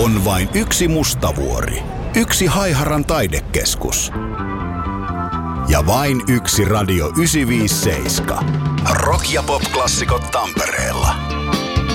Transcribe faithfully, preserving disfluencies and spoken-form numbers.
On vain yksi Mustavuori, yksi Haiharan taidekeskus ja vain yksi Radio yhdeksänsataaviisikymmentäseitsemän. Rock- ja pop-klassikot Tampereella.